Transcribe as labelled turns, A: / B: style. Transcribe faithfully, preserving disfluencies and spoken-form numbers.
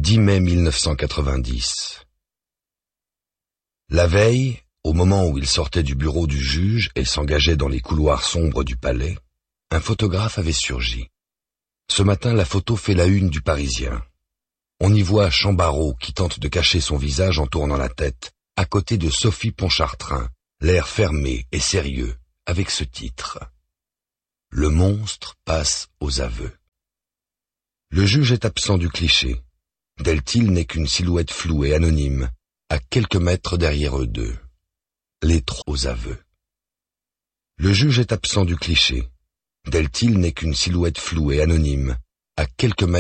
A: dix mai mille neuf cent quatre-vingt-dix. La veille, au moment où il sortait du bureau du juge et s'engageait dans les couloirs sombres du palais, un photographe avait surgi. Ce matin, la photo fait la une du Parisien. On y voit Chambarot qui tente de cacher son visage en tournant la tête, à côté de Sophie Pontchartrain, l'air fermé et sérieux, avec ce titre. Le monstre passe aux aveux. Le juge est absent du cliché. Deltil n'est qu'une silhouette floue et anonyme, à quelques mètres derrière eux deux. Les trois aux aveux. Le juge est absent du cliché. Deltil n'est qu'une silhouette floue et anonyme, à quelques mètres